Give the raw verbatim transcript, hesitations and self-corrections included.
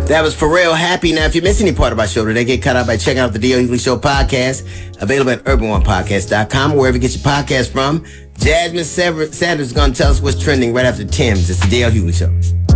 That was Pharrell Happy. Now, if you miss any part of our show today, get caught up by checking out the D L Hughley Show podcast, available at urban one podcast dot com or wherever you get your podcast from. Jasmine Sanders is going to tell us what's trending right after Tim's. It's the D L Hughley Show.